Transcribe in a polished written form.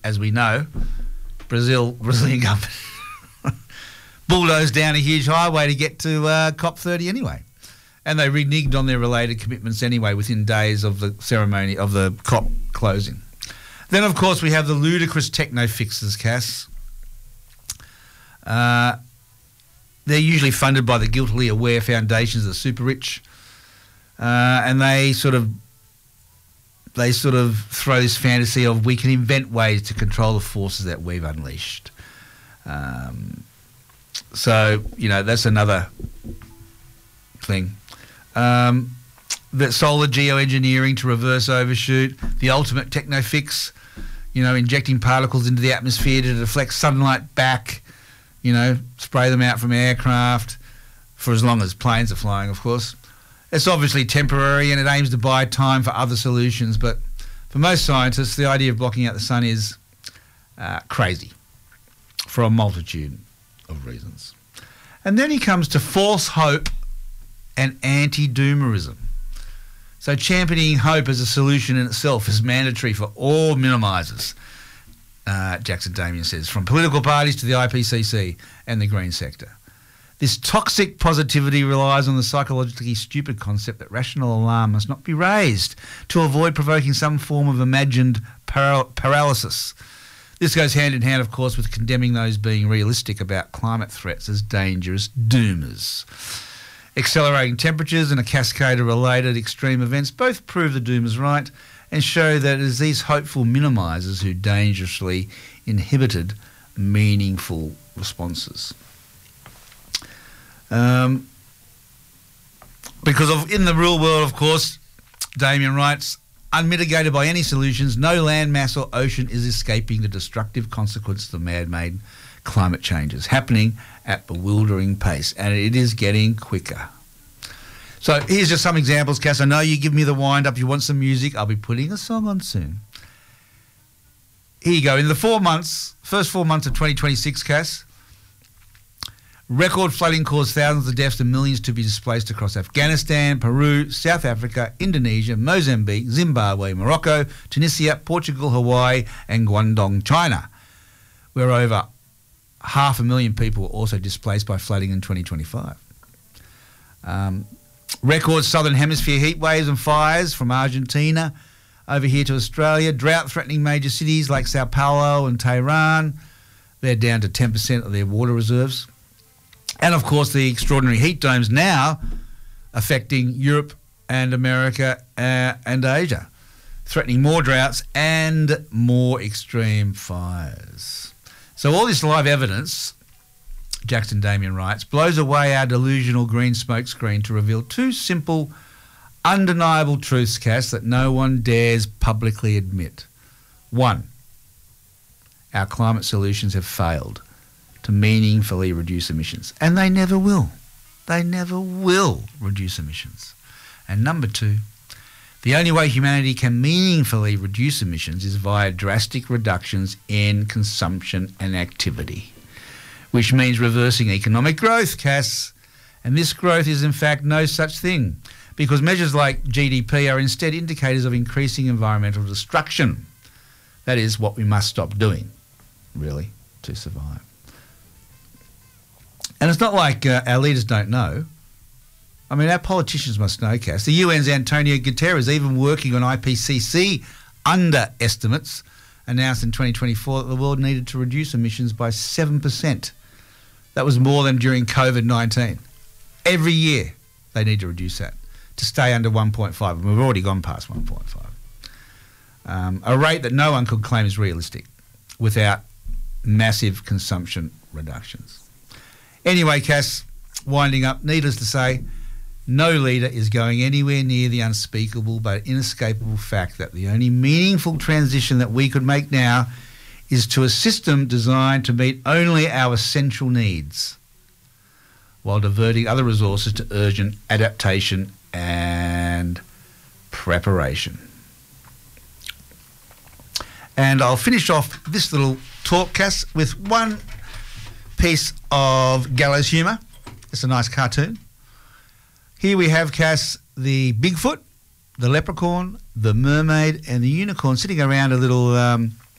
as we know, Brazilian government bulldozed down a huge highway to get to COP30 anyway. And they reneged on their related commitments anyway within days of the ceremony of the COP closing. Then, of course, we have the ludicrous techno fixes, Cass. They're usually funded by the guiltily aware foundations of the super rich, and they sort of throw this fantasy of we can invent ways to control the forces that we've unleashed. So, that's another thing. That solar geoengineering to reverse overshoot, the ultimate techno fix, injecting particles into the atmosphere to deflect sunlight back, spray them out from aircraft for as long as planes are flying, of course. It's obviously temporary and it aims to buy time for other solutions, but for most scientists, the idea of blocking out the sun is crazy for a multitude of reasons. And then he comes to false hope and anti-doomerism. So championing hope as a solution in itself is mandatory for all minimisers, Jackson Damian says, from political parties to the IPCC and the green sector. This toxic positivity relies on the psychologically stupid concept that rational alarm must not be raised to avoid provoking some form of imagined paralysis. This goes hand in hand, of course, with condemning those being realistic about climate threats as dangerous doomers. Accelerating temperatures and a cascade of related extreme events both prove the doomers right and show that it is these hopeful minimisers who dangerously inhibited meaningful responses. Because in the real world, of course, Damian writes, unmitigated by any solutions, no land mass or ocean is escaping the destructive consequences of man-made climate changes happening at bewildering pace, and it is getting quicker. So here's just some examples, Cass. I know you give me the wind-up. You want some music. I'll be putting a song on soon. Here you go. In the first 4 months of 2026, Cass, record flooding caused thousands of deaths and millions to be displaced across Afghanistan, Peru, South Africa, Indonesia, Mozambique, Zimbabwe, Morocco, Tunisia, Portugal, Hawaii, and Guangdong, China, where over 500,000 people were also displaced by flooding in 2025. Record southern hemisphere heat waves and fires from Argentina over here to Australia, drought-threatening major cities like Sao Paulo and Tehran. They're down to 10% of their water reserves. And, of course, the extraordinary heat domes now affecting Europe and America and Asia, threatening more droughts and more extreme fires. So all this live evidence, Jackson Damian writes, blows away our delusional green smoke screen to reveal two simple, undeniable truths, Cass, that no one dares publicly admit. One, our climate solutions have failed to meaningfully reduce emissions, and they never will. They never will reduce emissions. And number two, the only way humanity can meaningfully reduce emissions is via drastic reductions in consumption and activity, which means reversing economic growth, Cass. And this growth is in fact no such thing, because measures like GDP are instead indicators of increasing environmental destruction. That is what we must stop doing, really, to survive. And it's not like our leaders don't know. I mean, our politicians must know, Cass. The UN's Antonio Guterres, even working on IPCC underestimates, announced in 2024 that the world needed to reduce emissions by 7%. That was more than during COVID-19. Every year they need to reduce that to stay under 1.5. And we've already gone past 1.5. A rate that no one could claim is realistic without massive consumption reductions. Anyway, Cass, winding up, needless to say, no leader is going anywhere near the unspeakable but inescapable fact that the only meaningful transition that we could make now is to a system designed to meet only our essential needs while diverting other resources to urgent adaptation and preparation. And I'll finish off this little talk, Cass, with one piece of gallows humour. It's a nice cartoon. Here we have, Cass, the Bigfoot, the leprechaun, the mermaid and the unicorn sitting around a little